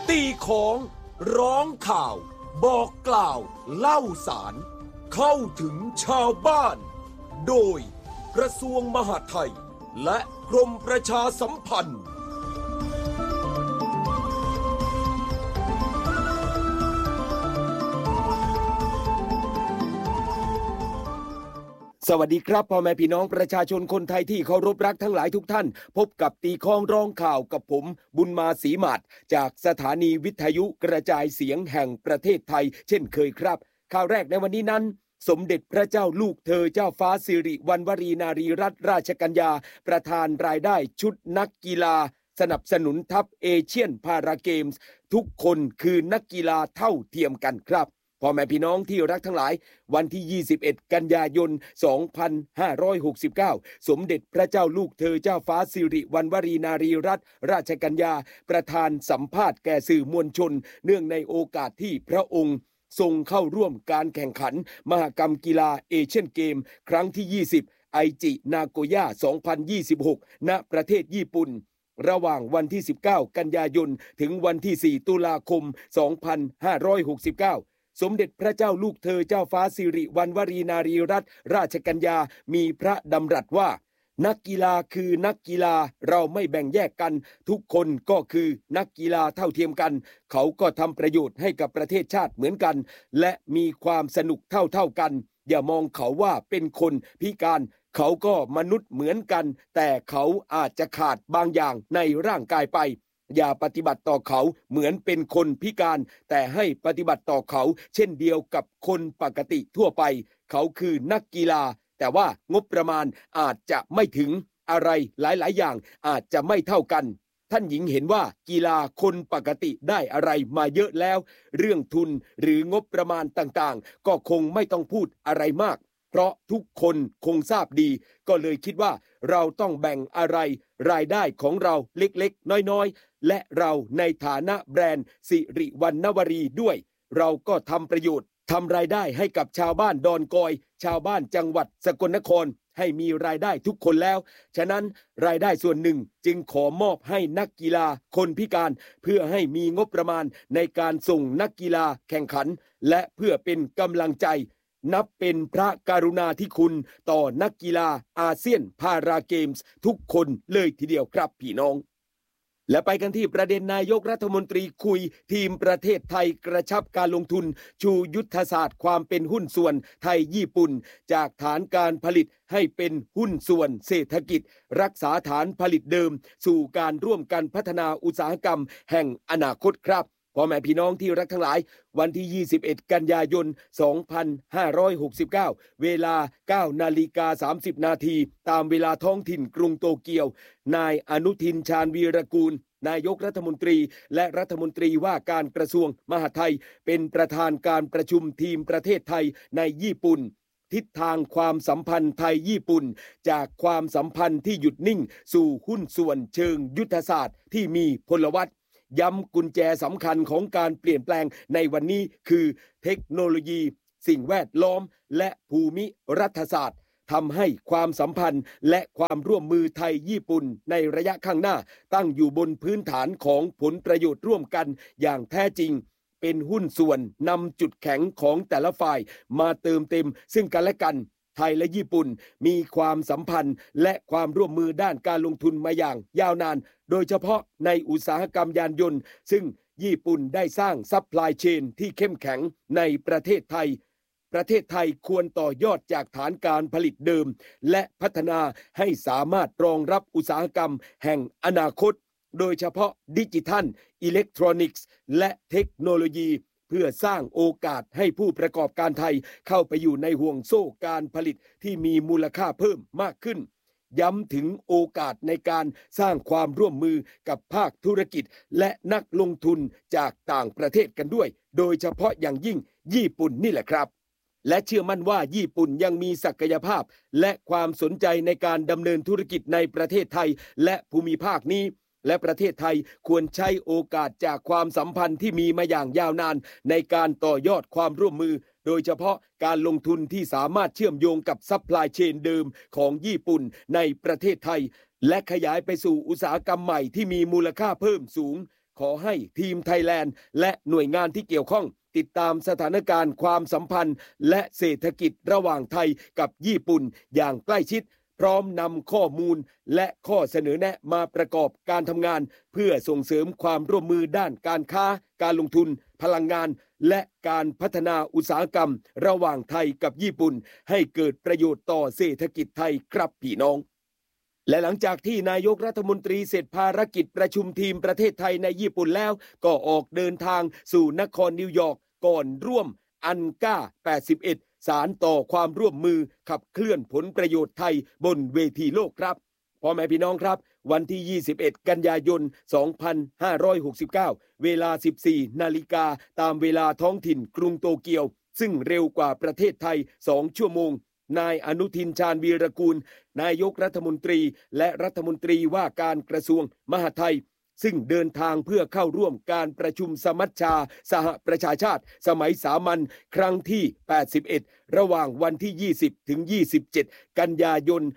ตีของร้องข่าวบอกกล่าวเล่าสารเข้าถึงชาวบ้านโดยกระทรวงมหาดไทยและกรมประชาสัมพันธ์สวัสดีครับพ่อแม่พี่น้องประชาชนคนไทยที่เคารพรักทั้งหลายทุกท่านพบกับตีคองร้องข่าวกับผมบุญมาศรีหมาดจากสถานีวิทยุกระจายเสียงแห่งประเทศไทยเช่นเคยครับข่าวแรกในวันนี้นั้นสมเด็จพระเจ้าลูกเธอเจ้าฟ้าสิริวัณวรีนารีรัตนราชกัญญาประธานรายได้ชุดนักกีฬาสนับสนุนทัพเอเชียนพาราเกมส์ทุกคนคือนักกีฬาเท่าเทียมกันครับพ่อแม่พี่น้องที่รักทั้งหลายวันที่21กันยายน2569สมเด็จพระเจ้าลูกเธอเจ้าฟ้าสิริวัณวรีนารีรัตนราชกัญญาประธานสัมภาษณ์แก่สื่อมวลชนเนื่องในโอกาสที่พระองค์ทรงเข้าร่วมการแข่งขันมหกรรมกีฬาเอเชียนเกมครั้งที่20ไอจินาโกย่า2026ณประเทศญี่ปุ่นระหว่างวันที่19กันยายนถึงวันที่4ตุลาคม2569สมเด็จพระเจ้าลูกเธอเจ้าฟ้าสิริวัณวรีนารีรัตนราชกัญญามีพระดำรัสว่านักกีฬาคือนักกีฬาเราไม่แบ่งแยกกันทุกคนก็คือนักกีฬาเท่าเทียมกันเขาก็ทำประโยชน์ให้กับประเทศชาติเหมือนกันและมีความสนุกเท่ากันอย่ามองเขาว่าเป็นคนพิการเขาก็มนุษย์เหมือนกันแต่เขาอาจจะขาดบางอย่างในร่างกายไปอย่าปฏิบัติต่อเขาเหมือนเป็นคนพิการแต่ให้ปฏิบัติต่อเขาเช่นเดียวกับคนปกติทั่วไปเขาคือนักกีฬาแต่ว่างบประมาณอาจจะไม่ถึงอะไรหลายๆอย่างอาจจะไม่เท่ากันท่านหญิงเห็นว่ากีฬาคนปกติได้อะไรมาเยอะแล้วเรื่องทุนหรืองบประมาณต่างๆก็คงไม่ต้องพูดอะไรมากเพราะทุกคนคงทราบดีก็เลยคิดว่าเราต้องแบ่งอะไรรายได้ของเราเล็กๆน้อยๆและเราในฐานะแบรนด์สิริวัณวรีด้วยเราก็ทำประโยชน์ทำรายได้ให้กับชาวบ้านดอนกอยชาวบ้านจังหวัดสกลนครให้มีรายได้ทุกคนแล้วฉะนั้นรายได้ส่วนหนึ่งจึงขอมอบให้นักกีฬาคนพิการเพื่อให้มีงบประมาณในการส่งนักกีฬาแข่งขันและเพื่อเป็นกำลังใจนับเป็นพระกรุณาธิคุณต่อนักกีฬาอาเซียนพาราเกมส์ทุกคนเลยทีเดียวครับพี่น้องและไปกันที่ประเด็นนายกรัฐมนตรีคุยทีมประเทศไทยกระชับการลงทุนชูยุทธศาสตร์ความเป็นหุ้นส่วนไทยญี่ปุ่นจากฐานการผลิตให้เป็นหุ้นส่วนเศรษฐกิจรักษาฐานผลิตเดิมสู่การร่วมกันพัฒนาอุตสาหกรรมแห่งอนาคตครับพ่อแม่พี่น้องที่รักทั้งหลายวันที่21กันยายน2569เวลา 9:30 นาทีตามเวลาท้องถิ่นกรุงโตเกียวนายอนุทินชาญวีรกูลนายกรัฐมนตรีและรัฐมนตรีว่าการกระทรวงมหาดไทยเป็นประธานการประชุมทีมประเทศไทยในญี่ปุ่นทิศทางความสัมพันธ์ไทยญี่ปุ่นจากความสัมพันธ์ที่หยุดนิ่งสู่หุ้นส่วนเชิงยุทธศาสตร์ที่มีพลวัตย้ำกุญแจสำคัญของการเปลี่ยนแปลงในวันนี้คือเทคโนโลยีสิ่งแวดล้อมและภูมิรัฐศาสตร์ทำให้ความสัมพันธ์และความร่วมมือไทยญี่ปุ่นในระยะข้างหน้าตั้งอยู่บนพื้นฐานของผลประโยชน์ร่วมกันอย่างแท้จริงเป็นหุ้นส่วนนำจุดแข็งของแต่ละฝ่ายมาเติมเต็มซึ่งกันและกันไทยและญี่ปุ่นมีความสัมพันธ์และความร่วมมือด้านการลงทุนมาอย่างยาวนานโดยเฉพาะในอุตสาหกรรมยานยนต์ซึ่งญี่ปุ่นได้สร้างซัพพลายเชนที่เข้มแข็งในประเทศไทยควรต่อยอดจากฐานการผลิตเดิมและพัฒนาให้สามารถรองรับอุตสาหกรรมแห่งอนาคตโดยเฉพาะดิจิทัลอิเล็กทรอนิกส์และเทคโนโลยีเพื่อสร้างโอกาสให้ผู้ประกอบการไทยเข้าไปอยู่ในห่วงโซ่การผลิตที่มีมูลค่าเพิ่มมากขึ้นย้ำถึงโอกาสในการสร้างความร่วมมือกับภาคธุรกิจและนักลงทุนจากต่างประเทศกันด้วยโดยเฉพาะอย่างยิ่งญี่ปุ่นนี่แหละครับและเชื่อมั่นว่าญี่ปุ่นยังมีศักยภาพและความสนใจในการดำเนินธุรกิจในประเทศไทยและภูมิภาคนี้และประเทศไทยควรใช้โอกาสจากความสัมพันธ์ที่มีมาอย่างยาวนานในการต่อยอดความร่วมมือโดยเฉพาะการลงทุนที่สามารถเชื่อมโยงกับซัพพลายเชนเดิมของญี่ปุ่นในประเทศไทยและขยายไปสู่อุตสาหกรรมใหม่ที่มีมูลค่าเพิ่มสูงขอให้ทีมไทยแลนด์และหน่วยงานที่เกี่ยวข้องติดตามสถานการณ์ความสัมพันธ์และเศรษฐกิจระหว่างไทยกับญี่ปุ่นอย่างใกล้ชิดพร้อมนำข้อมูลและข้อเสนอแนะมาประกอบการทำงานเพื่อส่งเสริมความร่วมมือด้านการค้าการลงทุนพลังงานและการพัฒนาอุตสาหกรรมระหว่างไทยกับญี่ปุ่นให้เกิดประโยชน์ต่อเศรษฐกิจไทยครับพี่น้องและหลังจากที่นายกรัฐมนตรีเสร็จภารกิจประชุมทีมประเทศไทยในญี่ปุ่นแล้วก็ออกเดินทางสู่นครนิวยอร์กก่อนร่วมอันก้า81สารต่อความร่วมมือขับเคลื่อนผลประโยชน์ไทยบนเวทีโลกครับพ่อแม่พี่น้องครับวันที่21กันยายน2569เวลา 14 นาฬิกาตามเวลาท้องถิ่นกรุงโตเกียวซึ่งเร็วกว่าประเทศไทย2ชั่วโมงนายอนุทินชาญวีรกูลนายกรัฐมนตรีและรัฐมนตรีว่าการกระทรวงมหาดไทยซึ่งเดินทางเพื่อเข้าร่วมการประชุมสมัชชาสหประชาชาติสมัยสามัญครั้งที่81ระหว่างวันที่20ถึง27กันยายน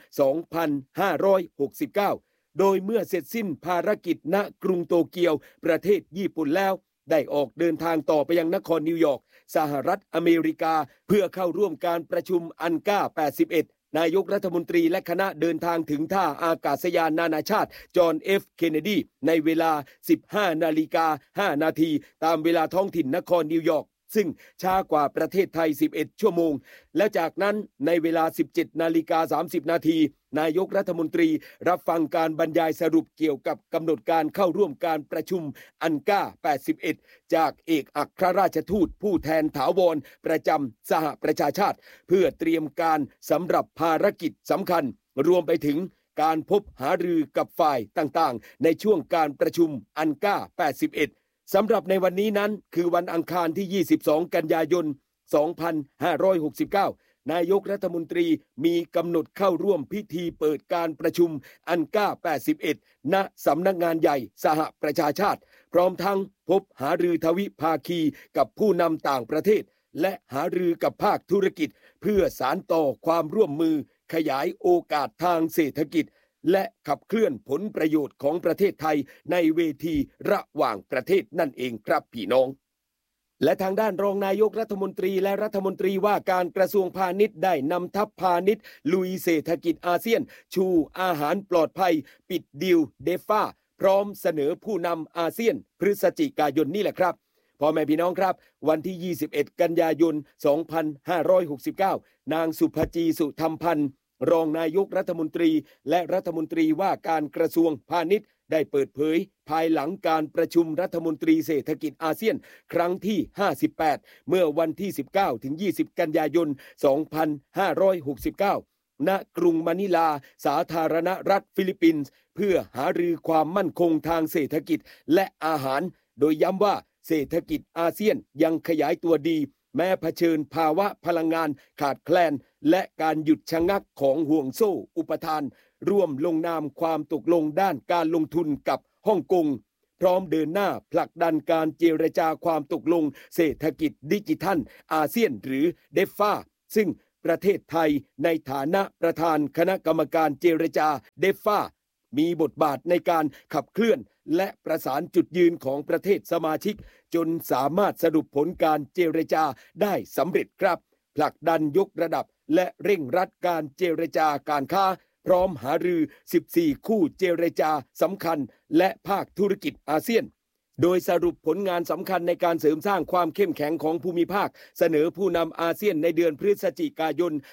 2569โดยเมื่อเสร็จสิ้นภารกิจณกรุงโตเกียวประเทศญี่ปุ่นแล้วได้ออกเดินทางต่อไปยังนครนิวยอร์กสหรัฐอเมริกาเพื่อเข้าร่วมการประชุมอันก้า81นายกรัฐมนตรีและคณะเดินทางถึงท่าอากาศยานนานาชาติจอห์น F. เคนเนดีในเวลา 15:05 นาทีตามเวลาท้องถิ่นนครนิวยอร์กซึ่งช้ากว่าประเทศไทย11ชั่วโมงและจากนั้นในเวลา 17:30 นาทีนายกรัฐมนตรีรับฟังการบรรยายสรุปเกี่ยวกับกำหนดการเข้าร่วมการประชุมอันก้า81จากเอกอัครราชทูตผู้แทนถาวรประจำสหประชาชาติเพื่อเตรียมการสำหรับภารกิจสำคัญรวมไปถึงการพบหารือกับฝ่ายต่างๆในช่วงการประชุมอันก้า81สำหรับในวันนี้นั้นคือวันอังคารที่22กันยายน2569นายกรัฐมนตรีมีกำหนดเข้าร่วมพิธีเปิดการประชุมอันก้า81ณสำนักงานใหญ่สหประชาชาติพร้อมทั้งพบหารือทวิภาคีกับผู้นำต่างประเทศและหารือกับภาคธุรกิจเพื่อสานต่อความร่วมมือขยายโอกาสทางเศรษฐกิจและขับเคลื่อนผลประโยชน์ของประเทศไทยในเวทีระหว่างประเทศนั่นเองครับพี่น้องและทางด้านรองนายกรัฐมนตรีและรัฐมนตรีว่าการกระทรวงพาณิชย์ได้นำทัพพาณิชย์ลุยเศรษฐกิจอาเซียนชูอาหารปลอดภัยปิดดีลเดฟ่าพร้อมเสนอผู้นำอาเซียนพฤศจิกายนนี่แหละครับพ่อแม่พี่น้องครับวันที่21กันยายน2569นางสุภจีสุธรรมพันธ์รองนายกรัฐมนตรีและรัฐมนตรีว่าการกระทรวงพาณิชย์ได้เปิดเผยภายหลังการประชุมรัฐมนตรีเศรษฐกิจอาเซียนครั้งที่58เมื่อวันที่19ถึง20กันยายน2569ณกรุงมะนิลาสาธารณรัฐฟิลิปปินส์เพื่อหารือความมั่นคงทางเศรษฐกิจและอาหารโดยย้ำว่าเศรษฐกิจอาเซียนยังขยายตัวดีแม้เผชิญภาวะพลังงานขาดแคลนและการหยุดชะงักของห่วงโซ่อุปทานร่วมลงนามความตกลงด้านการลงทุนกับฮ่องกงพร้อมเดินหน้าผลักดันการเจรจาความตกลงเศรษฐกิจดิจิทัลอาเซียนหรือเดฟาซึ่งประเทศไทยในฐานะประธานคณะกรรมการเจรจาเดฟามีบทบาทในการขับเคลื่อนและประสานจุดยืนของประเทศสมาชิกจนสามารถสรุปผลการเจรจาได้สำเร็จครับผลักดันยกระดับและเร่งรัดการเจรจาการค้าพร้อมหารือ14คู่เจรจาสำคัญและภาคธุรกิจอาเซียนโดยสรุปผลงานสำคัญในการเสริมสร้างความเข้มแข็งของภูมิภาคเสนอผู้นำอาเซียนในเดือนพฤศจิกายน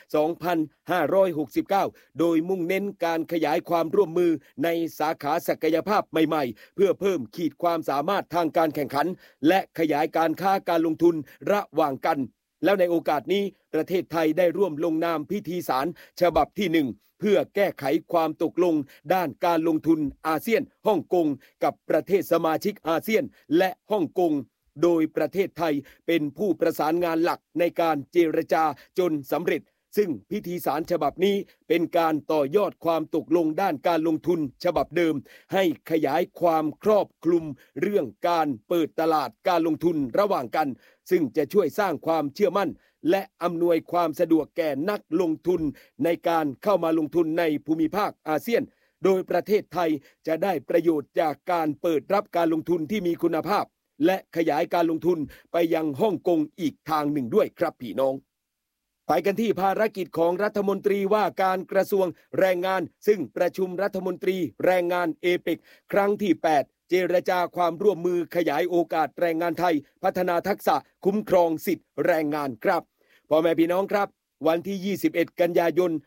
2569โดยมุ่งเน้นการขยายความร่วมมือในสาขาศักยภาพใหม่ๆเพื่อเพิ่มขีดความสามารถทางการแข่งขันและขยายการค้าการลงทุนระหว่างกันแล้วในโอกาสนี้ประเทศไทยได้ร่วมลงนามพิธีสารฉบับที่1เพื่อแก้ไขความตกลงด้านการลงทุนอาเซียนฮ่องกงกับประเทศสมาชิกอาเซียนและฮ่องกงโดยประเทศไทยเป็นผู้ประสานงานหลักในการเจรจาจนสำเร็จซึ่งพิธีสารฉบับนี้เป็นการต่อยอดความตกลงด้านการลงทุนฉบับเดิมให้ขยายความครอบคลุมเรื่องการเปิดตลาดการลงทุนระหว่างกันซึ่งจะช่วยสร้างความเชื่อมั่นและอำนวยความสะดวกแก่นักลงทุนในการเข้ามาลงทุนในภูมิภาคอาเซียนโดยประเทศไทยจะได้ประโยชน์จากการเปิดรับการลงทุนที่มีคุณภาพและขยายการลงทุนไปยังฮ่องกงอีกทางหนึ่งด้วยครับพี่น้องไปกันที่ภารกิจของรัฐมนตรีว่าการกระทรวงแรงงานซึ่งประชุมรัฐมนตรีแรงงานเอเปกครั้งที่8เจรจาความร่วมมือขยายโอกาสแรงงานไทยพัฒนาทักษะคุ้มครองสิทธิแรงงานครับพ่อแม่พี่น้องครับวันที่ 21 กันยายน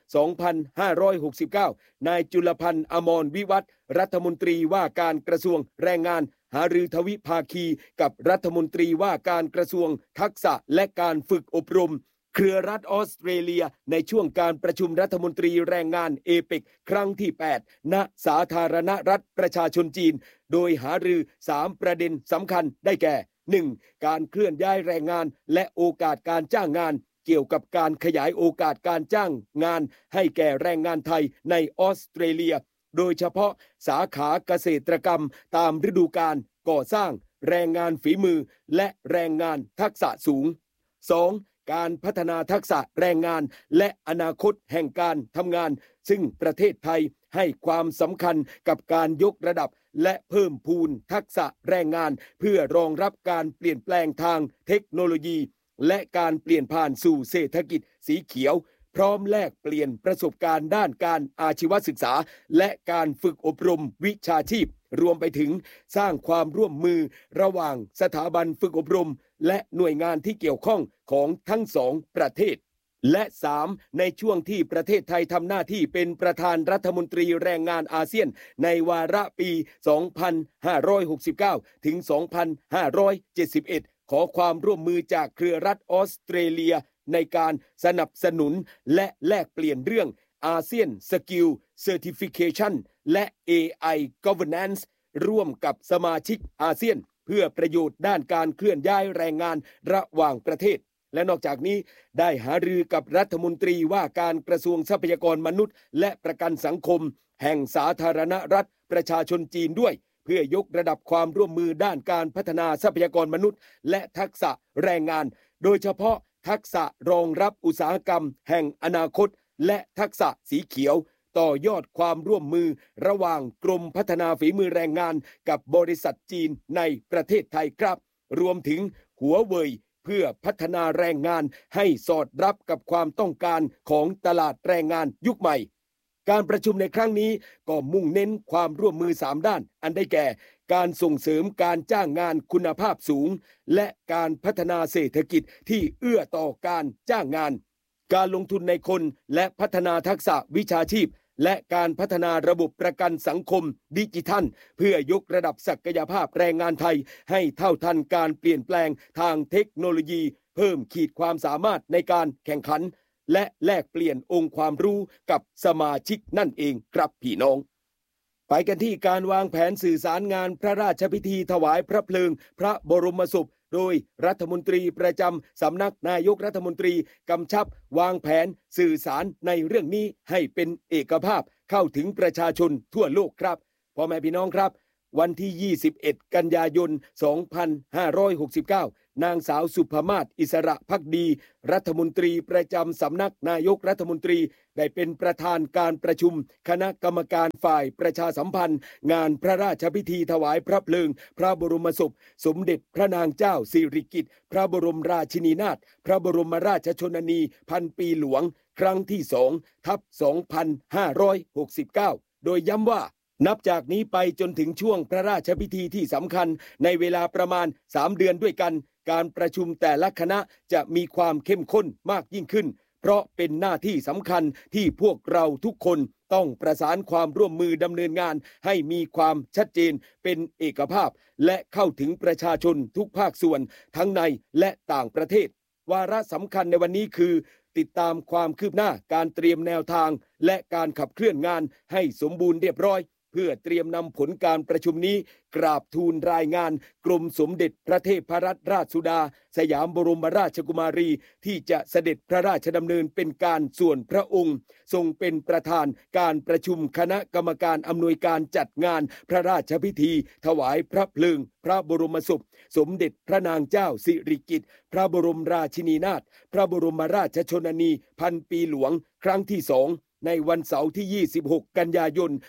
2569 นายจุลพันธ์อมรวิวัฒน์รัฐมนตรีว่าการกระทรวงแรงงานหารือทวิภาคีกับรัฐมนตรีว่าการกระทรวงทักษะและการฝึกอบรมเครือรัฐออสเตรเลียในช่วงการประชุมรัฐมนตรีแรงงานเอเปกครั้งที่ 8 ณ สาธารณรัฐประชาชนจีนโดยหารือ 3 ประเด็นสำคัญได้แก่ 1. การเคลื่อนย้ายแรงงานและโอกาสการจ้างงานเกี่ยวกับการขยายโอกาสการจ้างงานให้แก่แรงงานไทยในออสเตรเลียโดยเฉพาะสาขาเกษตรกรรมตามฤดูกาลก่อสร้างแรงงานฝีมือและแรงงานทักษะสูง 2. การพัฒนาทักษะแรงงานและอนาคตแห่งการทำงานซึ่งประเทศไทยให้ความสำคัญกับการยกระดับและเพิ่มพูนทักษะแรงงานเพื่อรองรับการเปลี่ยนแปลงทางเทคโนโลยีและการเปลี่ยนผ่านสู่เศรษฐกิจสีเขียวพร้อมแลกเปลี่ยนประสบการณ์ด้านการอาชีวศึกษาและการฝึกอบรมวิชาชีพรวมไปถึงสร้างความร่วมมือระหว่างสถาบันฝึกอบรมและหน่วยงานที่เกี่ยวข้องของทั้งสองประเทศและ 3. ในช่วงที่ประเทศไทยทำหน้าที่เป็นประธานรัฐมนตรีแรงงานอาเซียนในวาระปี 2569 ถึง 2571 ขอความร่วมมือจากเครือรัฐออสเตรเลียในการสนับสนุนและแลกเปลี่ยนเรื่องอาเซียนสกิลเซอร์ติฟิเคชันและ AI Governance ร่วมกับสมาชิกอาเซียนเพื่อประโยชน์ด้านการเคลื่อนย้ายแรงงานระหว่างประเทศและนอกจากนี้ได้หารือกับรัฐมนตรีว่าการกระทรวงทรัพยากรมนุษย์และประกันสังคมแห่งสาธารณรัฐประชาชนจีนด้วยเพื่อยกระดับความร่วมมือด้านการพัฒนาทรัพยากรมนุษย์และทักษะแรงงานโดยเฉพาะทักษะรองรับอุตสาหกรรมแห่งอนาคตและทักษะสีเขียวต่อยอดความร่วมมือระหว่างกรมพัฒนาฝีมือแรงงานกับบริษัทจีนในประเทศไทยครับรวมถึงหัวเว่ยเพื่อพัฒนาแรงงานให้สอดรับกับความต้องการของตลาดแรงงานยุคใหม่การประชุมในครั้งนี้ก็มุ่งเน้นความร่วมมือ3ด้านอันได้แก่การส่งเสริมการจ้างงานคุณภาพสูงและการพัฒนาเศรษฐกิจที่เอื้อต่อการจ้างงานการลงทุนในคนและพัฒนาทักษะวิชาชีพและการพัฒนาระบบประกันสังคมดิจิทัลเพื่อยกระดับศักยภาพแรงงานไทยให้เท่าทันการเปลี่ยนแปลงทางเทคโนโลยีเพิ่มขีดความสามารถในการแข่งขันและแลกเปลี่ยนองค์ความรู้กับสมาชิกนั่นเองครับพี่น้องไปกันที่การวางแผนสื่อสารงานพระราชพิธีถวายพระเพลิงพระบรมศพโดยรัฐมนตรีประจำสำนักนายกรัฐมนตรีกำชับวางแผนสื่อสารในเรื่องนี้ให้เป็นเอกภาพเข้าถึงประชาชนทั่วโลกครับพ่อแม่พี่น้องครับวันที่ 21 กันยายน 2569 นางสาวสุภมาศ อิสระภักดีรัฐมนตรีประจำสำนักนายกรัฐมนตรีได้เป็นประธานการประชุมคณะกรรมการฝ่ายประชาสัมพันธ์งานพระราชพิธีถวายพระเพลิงพระบรมศพสมเด็จพระนางเจ้าสิริกิติ์พระบรมราชินีนาถพระบรมราชชนนีพันปีหลวงครั้งที่ 2/2569 โดยย้ำว่านับจากนี้ไปจนถึงช่วงพระราชพิธีที่สำคัญในเวลาประมาณ3เดือนด้วยกันการประชุมแต่ละคณะจะมีความเข้มข้นมากยิ่งขึ้นเพราะเป็นหน้าที่สำคัญที่พวกเราทุกคนต้องประสานความร่วมมือดำเนินงานให้มีความชัดเจนเป็นเอกภาพและเข้าถึงประชาชนทุกภาคส่วนทั้งในและต่างประเทศวาระสำคัญในวันนี้คือติดตามความคืบหน้าการเตรียมแนวทางและการขับเคลื่อนงานให้สมบูรณ์เรียบร้อยเพื่อเตรียมนำผลการประชุมนี้กราบทูลรายงานกรมสมเด็จพระเทพรัตนราชสุดาสยามบรมราชกุมารีที่จะเสด็จพระราชดำเนินเป็นการส่วนพระองค์ทรงเป็นประธานการประชุมคณะกรรมการอำนวยการจัดงานพระราชพิธีถวายพระเพลิงพระบรมศพสมเด็จพระนางเจ้าสิริกิติ์พระบรมราชินีนาถพระบรมราชชนนีพันปีหลวงครั้งที่ในวันเสาร์ที่ 26 กันยายน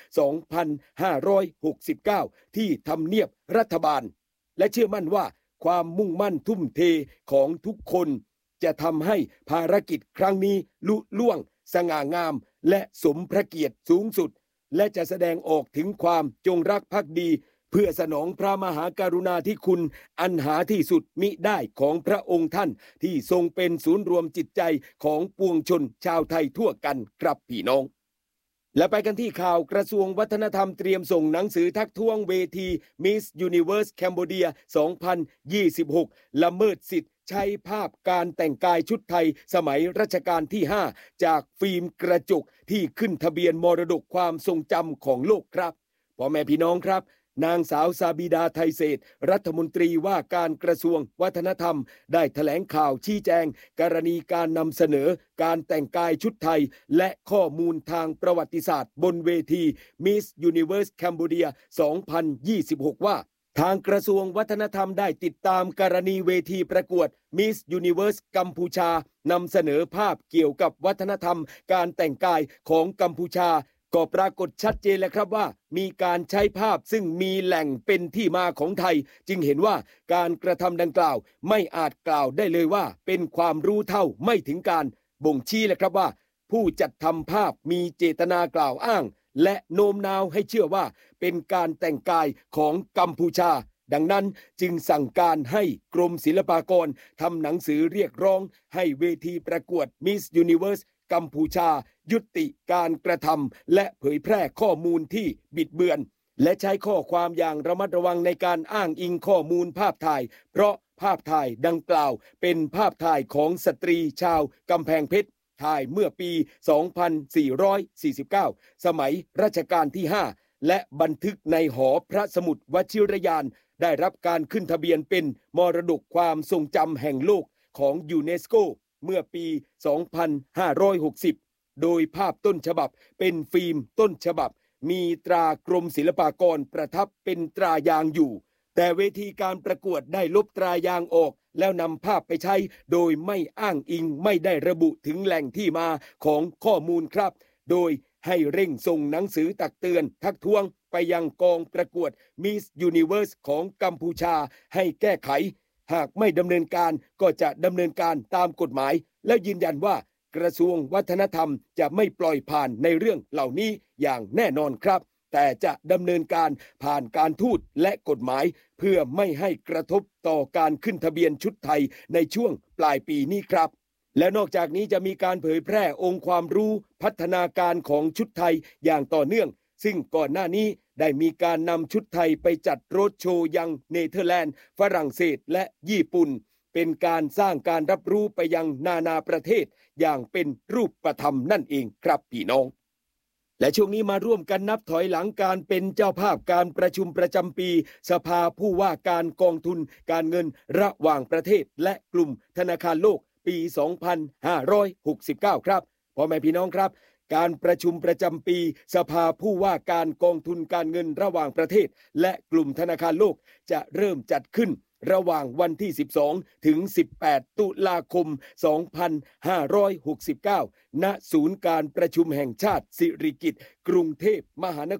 2569 ที่ทำเนียบรัฐบาลและเชื่อมั่นว่าความมุ่งมั่นทุ่มเทของทุกคนจะทำให้ภารกิจครั้งนี้ลุล่วงสง่างามและสมพระเกียรติสูงสุดและจะแสดงออกถึงความจงรักภักดีเพื่อสนองพระมหากรุณาธิคุณอันหาที่สุดมิได้ของพระองค์ท่านที่ทรงเป็นศูนย์รวมจิตใจของปวงชนชาวไทยทั่วกันครับพี่น้องและไปกันที่ข่าวกระทรวงวัฒนธรรมเตรียมส่งหนังสือทักท้วงเวที Miss Universe Cambodia 2026 ละเมิดสิทธิ์ใช้ภาพการแต่งกายชุดไทยสมัยรัชกาลที่ 5 จากฟิล์มกระจกที่ขึ้นทะเบียนมรดกความทรงจำของโลกครับพ่อแม่พี่น้องครับนางสาวซาบิดาไทเศษรัฐมนตรีว่าการกระทรวงวัฒนธรรมได้แถลงข่าวชี้แจงกรณีการนำเสนอการแต่งกายชุดไทยและข้อมูลทางประวัติศาสตร์บนเวที Miss Universe Cambodia 2026 ว่าทางกระทรวงวัฒนธรรมได้ติดตามกรณีเวทีประกวด Miss Universe กัมพูชานำเสนอภาพเกี่ยวกับวัฒนธรรมการแต่งกายของกัมพูชาก็ปรากฏชัดเจนแล้วครับว่ามีการใช้ภาพซึ่งมีแหล่งเป็นที่มาของไทยจึงเห็นว่าการกระทำดังกล่าวไม่อาจกล่าวได้เลยว่าเป็นความรู้เท่าไม่ถึงการบ่งชี้เลยครับว่าผู้จัดทำภาพมีเจตนากล่าวอ้างและโน้มน้าวให้เชื่อว่าเป็นการแต่งกายของกัมพูชาดังนั้นจึงสั่งการให้กรมศิลปากรทำหนังสือเรียกร้องให้เวทีประกวด Miss Universeกัมพูชายุติการกระทำและเผยแพร่ข้อมูลที่บิดเบือนและใช้ข้อความอย่างระมัดระวังในการอ้างอิงข้อมูลภาพถ่ายเพราะภาพถ่ายดังกล่าวเป็นภาพถ่ายของสตรีชาวกำแพงเพชรถ่ายเมื่อปี 2449 สมัยรัชกาลที่ 5 และบันทึกในหอพระสมุดวชิรยานได้รับการขึ้นทะเบียนเป็นมรดกความทรงจำแห่งโลกของยูเนสโกเมื่อปี 2560 โดยภาพต้นฉบับเป็นฟิล์มต้นฉบับมีตรากรมศิลปากรประทับเป็นตรายางอยู่แต่เวทีการประกวดได้ลบตรายางออกแล้วนำภาพไปใช้โดยไม่อ้างอิงไม่ได้ระบุถึงแหล่งที่มาของข้อมูลครับโดยให้เร่งส่งหนังสือตักเตือนทักท้วงไปยังกองประกวด Miss Universe ของกัมพูชาให้แก้ไขหากไม่ดำเนินการก็จะดำเนินการตามกฎหมายและยืนยันว่ากระทรวงวัฒนธรรมจะไม่ปล่อยผ่านในเรื่องเหล่านี้อย่างแน่นอนครับแต่จะดำเนินการผ่านการทูตและกฎหมายเพื่อไม่ให้กระทบต่อการขึ้นทะเบียนชุดไทยในช่วงปลายปีนี้ครับและนอกจากนี้จะมีการเผยแพร่องค์ความรู้พัฒนาการของชุดไทยอย่างต่อเนื่องซึ่งก่อนหน้านี้ได้มีการนำชุดไทยไปจัดโรดโชว์ยังเนเธอร์แลนด์ฝรั่งเศสและญี่ปุ่นเป็นการสร้างการรับรู้ไปยังนานาประเทศอย่างเป็นรูปธรรมนั่นเองครับพี่น้องและช่วงนี้มาร่วมกันนับถอยหลังการเป็นเจ้าภาพการประชุมประจำปีสภาผู้ว่าการกองทุนการเงินระหว่างประเทศและกลุ่มธนาคารโลกปี 2569 ครับพ่อแม่พี่น้องครับการประชุมประจำปีสภาผู้ว่าการกองทุนการเงินระหว่างประเทศและกลุ่มธนาคารโลกจะเริ่มจัดขึ้นระหว่างวันที่ 12 ถึง 18 ตุลาคม 2569 ณ ศูนย์การประชุมแห่งชาติสิริกิติ์กรุงเทพมหาน